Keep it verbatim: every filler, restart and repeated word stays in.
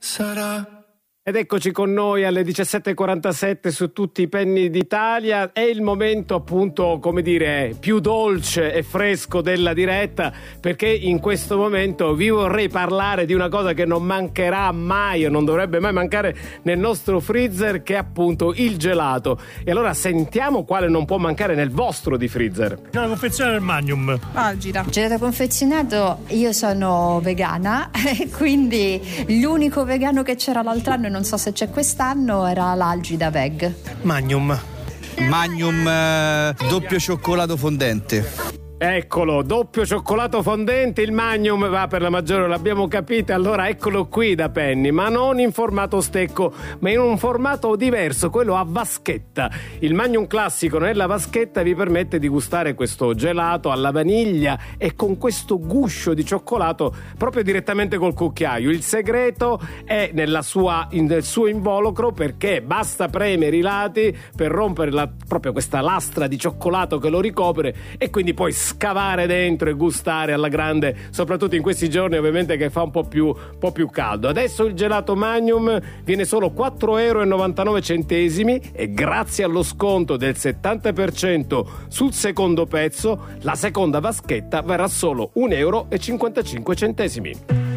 sarà. Ed eccoci con noi alle diciassette e quarantasette su tutti i penny d'Italia. È il momento, appunto, come dire, più dolce e fresco della diretta, perché in questo momento vi vorrei parlare di una cosa che non mancherà mai, o non dovrebbe mai mancare nel nostro freezer, che è appunto il gelato. E allora sentiamo quale non può mancare nel vostro di freezer. La confezione del Magnum. Algida. Gelato confezionato, io sono vegana, quindi l'unico vegano che c'era l'altro anno, non so se c'è quest'anno, era l'Algida Veg. Magnum. Magnum eh, doppio cioccolato fondente. Eccolo, doppio cioccolato fondente, il Magnum va per la maggiore, l'abbiamo capito. Allora eccolo qui da Penny, ma non in formato stecco, ma in un formato diverso, quello a vaschetta. Il Magnum classico nella vaschetta vi permette di gustare questo gelato alla vaniglia e con questo guscio di cioccolato proprio direttamente col cucchiaio. Il segreto è nella sua, nel suo involucro, perché basta premere i lati per rompere la, proprio questa lastra di cioccolato che lo ricopre, e quindi poi scavare dentro e gustare alla grande, soprattutto in questi giorni ovviamente che fa un po' più, un po' più caldo. Adesso il gelato Magnum viene solo quattro e novantanove euro e grazie allo sconto del settanta per cento sul secondo pezzo la seconda vaschetta verrà solo un euro e cinquantacinque centesimi.